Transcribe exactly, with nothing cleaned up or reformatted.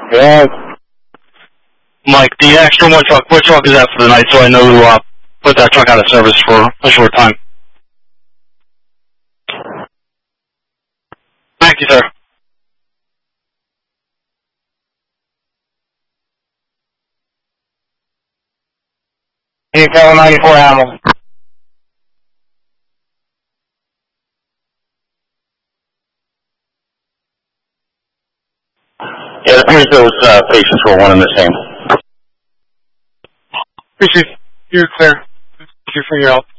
Yeah. Mike, the extra one truck, what truck is that for the night so I know to uh, put that truck out of service for a short time? Thank you, sir. Hey, Tower ninety-four Animal. Yeah, it appears those uh, patients were one and the same. Appreciate you. You're clear. Thank you for your help.